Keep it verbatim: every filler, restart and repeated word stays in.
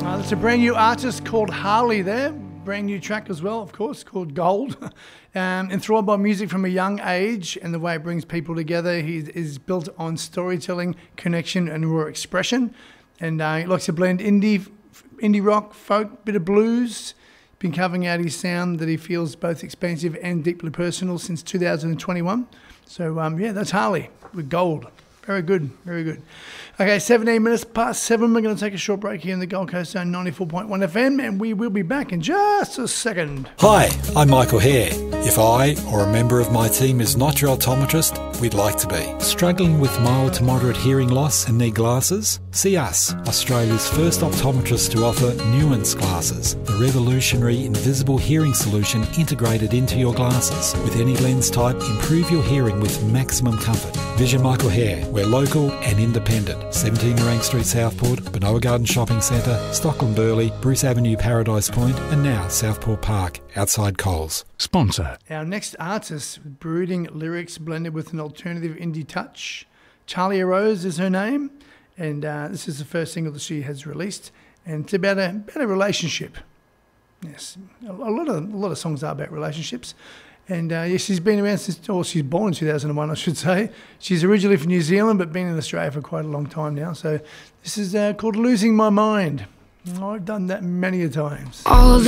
Uh, that's a brand new artist called Harley there. Brand new track as well, of course, called Gold. um, enthralled by music from a young age and the way it brings people together. He is built on storytelling, connection and raw expression. And uh, he likes to blend indie, indie rock, folk, bit of blues. Been carving out his sound that he feels both expansive and deeply personal since two thousand twenty-one. So, um, yeah, that's Harley with Gold. Very good, very good. Okay, seventeen minutes past seven. We're going to take a short break here in the Gold Coast Zone ninety-four point one F M, and we will be back in just a second. Hi, I'm Michael Hare. If I or a member of my team is not your optometrist, we'd like to be. Struggling with mild to moderate hearing loss and need glasses? See us, Australia's first optometrist to offer Nuance glasses, the revolutionary invisible hearing solution integrated into your glasses. With any lens type, improve your hearing with maximum comfort. Vision Michael Hare. We're local and independent. seventeen Nerang Street, Southport, Benoa Garden Shopping Centre, Stockland Burleigh, Bruce Avenue, Paradise Point, and now Southport Park, outside Coles. Sponsor. Our next artist, brooding lyrics blended with an alternative indie touch. Talia Rose is her name, and uh, this is the first single that she has released, and it's about a, about a relationship. Yes, a, a lot of a lot of songs are about relationships. And uh, yeah, she's been around since, or she's born in two thousand one, I should say. She's originally from New Zealand, but been in Australia for quite a long time now. So this is uh, called Losing My Mind. I've done that many a times. All